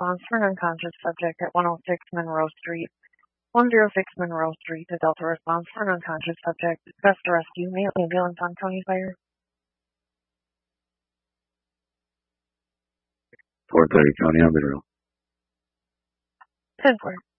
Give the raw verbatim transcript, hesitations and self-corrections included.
response for an unconscious subject at one oh six Monroe Street. one oh six Monroe Street, a Delta response for an unconscious subject. Best to rescue, male ambulance on Tony Fire. four thirty County, I'll be real. ten four.